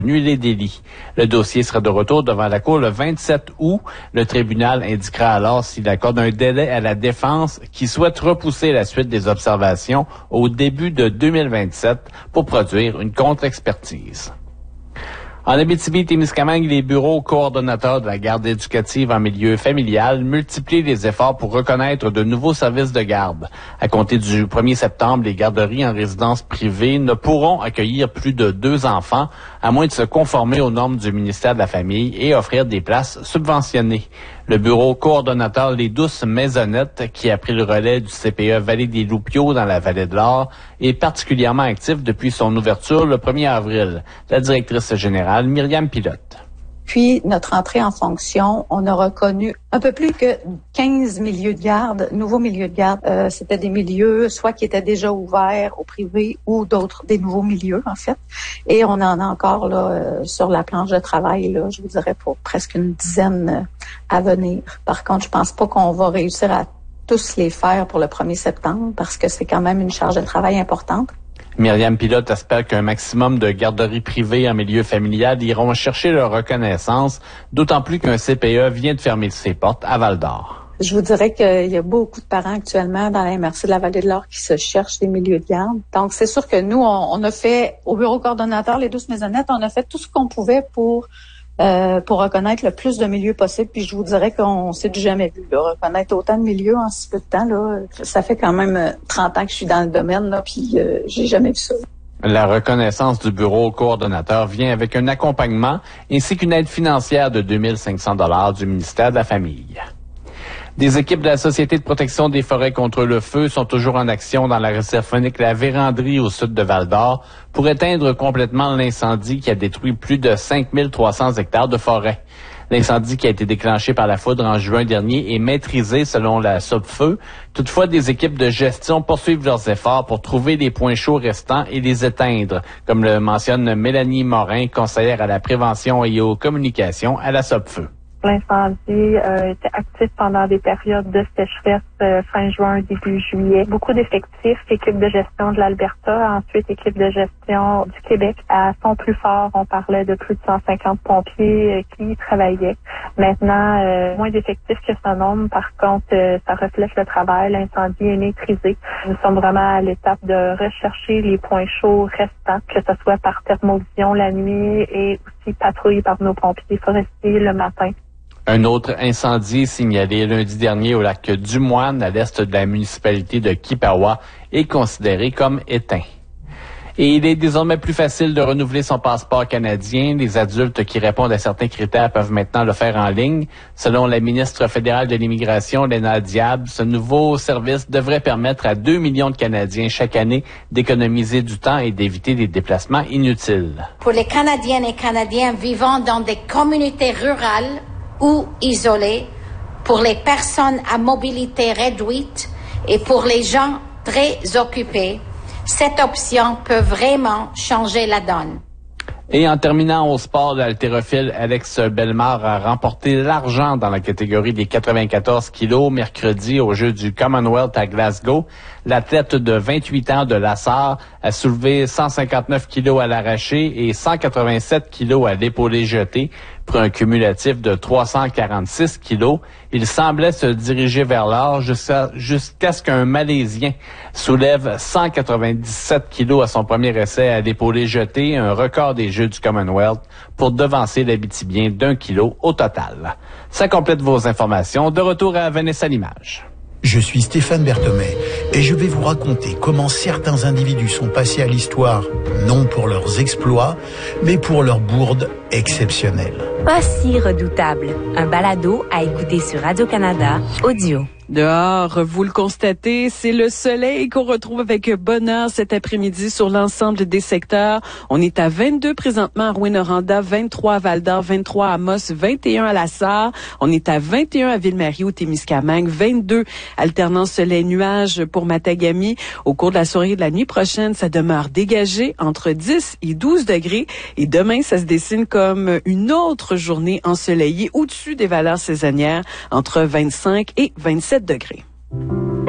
les délits. Le dossier sera de retour devant la Cour le 27 août. Le tribunal indiquera alors s'il accorde un délai à la défense qui souhaite repousser la suite des observations au début de 2027 pour produire une contre-expertise. En Abitibi-Témiscamingue, les bureaux coordonnateurs de la garde éducative en milieu familial multiplient les efforts pour reconnaître de nouveaux services de garde. À compter du 1er septembre, les garderies en résidence privée ne pourront accueillir plus de 2 enfants, à moins de se conformer aux normes du ministère de la Famille et offrir des places subventionnées. Le bureau coordonnateur Les Douces Maisonnettes, qui a pris le relais du CPE Vallée des Loupiaux dans la Vallée de l'Or, est particulièrement actif depuis son ouverture le 1er avril. La directrice générale, Myriam Pilote. Puis, notre entrée en fonction, on a reconnu un peu plus que 15 milieux de garde, nouveaux milieux de garde. C'était des milieux soit qui étaient déjà ouverts au privé ou d'autres, des nouveaux milieux, en fait. Et on en a encore là sur la planche de travail, là, je vous dirais, pour presque une dizaine à venir. Par contre, je pense pas qu'on va réussir à tous les faire pour le 1er septembre parce que c'est quand même une charge de travail importante. Myriam Pilote espère qu'un maximum de garderies privées en milieu familial iront chercher leur reconnaissance, d'autant plus qu'un CPE vient de fermer ses portes à Val-d'Or. Je vous dirais qu'il y a beaucoup de parents actuellement dans la MRC de la Vallée de l'Or qui se cherchent des milieux de garde. Donc, c'est sûr que nous, on a fait, au bureau coordonnateur, les Douces Maisonnettes, on a fait tout ce qu'on pouvait pour reconnaître le plus de milieux possible. Puis je vous dirais qu'on s'est du jamais vu, là, reconnaître autant de milieux en si peu de temps. Là, ça fait quand même 30 ans que je suis dans le domaine, là, puis j'ai jamais vu ça. La reconnaissance du bureau coordonnateur vient avec un accompagnement ainsi qu'une aide financière de 2 500 $ du ministère de la Famille. Des équipes de la Société de protection des forêts contre le feu sont toujours en action dans la réserve faunique La Vérandrie au sud de Val-d'Or pour éteindre complètement l'incendie qui a détruit plus de 5 300 hectares de forêt. L'incendie qui a été déclenché par la foudre en juin dernier est maîtrisé selon la SOPFEU. Toutefois, des équipes de gestion poursuivent leurs efforts pour trouver les points chauds restants et les éteindre, comme le mentionne Mélanie Morin, conseillère à la prévention et aux communications à la SOPFEU. L'incendie était actif pendant des périodes de sécheresse fin juin, début juillet. Beaucoup d'effectifs, équipe de gestion de l'Alberta, ensuite équipe de gestion du Québec. À son plus fort, on parlait de plus de 150 pompiers qui y travaillaient. Maintenant, moins d'effectifs que ce nombre. Par contre, ça reflète le travail. L'incendie est maîtrisé. Nous sommes vraiment à l'étape de rechercher les points chauds restants, que ce soit par thermovision la nuit et aussi patrouille par nos pompiers forestiers le matin. Un autre incendie signalé lundi dernier au lac du Moine, à l'est de la municipalité de Kipawa, est considéré comme éteint. Et il est désormais plus facile de renouveler son passeport canadien. Les adultes qui répondent à certains critères peuvent maintenant le faire en ligne. Selon la ministre fédérale de l'immigration, Léna Diab, ce nouveau service devrait permettre à 2 millions de Canadiens chaque année d'économiser du temps et d'éviter des déplacements inutiles. Pour les Canadiennes et Canadiens vivant dans des communautés rurales ou isolées, pour les personnes à mobilité réduite et pour les gens très occupés, cette option peut vraiment changer la donne. Et en terminant au sport, l'haltérophile Alex Bellemare a remporté l'argent dans la catégorie des 94 kilos mercredi aux Jeux du Commonwealth à Glasgow. L'athlète de 28 ans de Lassar a soulevé 159 kilos à l'arraché et 187 kilos à l'épaulé jeté pour un cumulatif de 346 kilos. Il semblait se diriger vers l'or jusqu'à ce qu'un Malaisien soulève 197 kilos à son premier essai à l'épaulé jeté, un record des Jeux du Commonwealth, pour devancer l'Abitibien d'1 kilo au total. Ça complète vos informations. De retour à Vanessa l'image. Je suis Stéphane Berthomé et je vais vous raconter comment certains individus sont passés à l'histoire, non pour leurs exploits, mais pour leurs bourdes exceptionnelles. Pas si redoutable. Un balado à écouter sur Radio-Canada Audio. Dehors, vous le constatez, c'est le soleil qu'on retrouve avec bonheur cet après-midi sur l'ensemble des secteurs. On est à 22 présentement à Rouyn-Noranda, 23 à Val-d'Or, 23 à Amos, 21 à Lassar. On est à 21 à Ville-Marie au Témiscamingue, 22 alternance soleil-nuage pour Matagami. Au cours de la soirée de la nuit prochaine, ça demeure dégagé entre 10 et 12 degrés. Et demain, ça se dessine comme une autre journée ensoleillée au-dessus des valeurs saisonnières entre 25 et 27 degrés.